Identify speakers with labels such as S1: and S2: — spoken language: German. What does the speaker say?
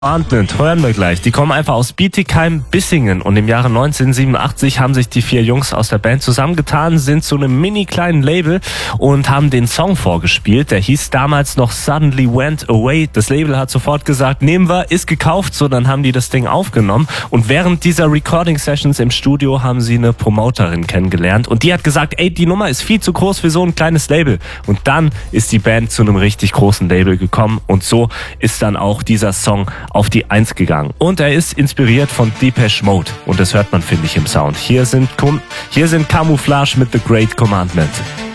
S1: Commandment, hören wir gleich. Die kommen einfach aus Bietigheim-Bissingen und im Jahre 1987 haben sich die 4 Jungs aus der Band zusammengetan, sind zu einem mini kleinen Label und haben den Song vorgespielt. Der hieß damals noch Suddenly Went Away. Das Label hat sofort gesagt, nehmen wir, ist gekauft. So, dann haben die das Ding aufgenommen und während dieser Recording-Sessions im Studio haben sie eine Promoterin kennengelernt und die hat gesagt, ey, die Nummer ist viel zu groß für so ein kleines Label. Und dann ist die Band zu einem richtig großen Label gekommen und so ist dann auch dieser Song auf die 1 gegangen. Und er ist inspiriert von Depeche Mode. Und das hört man, finde ich, im Sound. Hier sind Camouflage mit The Great Commandment.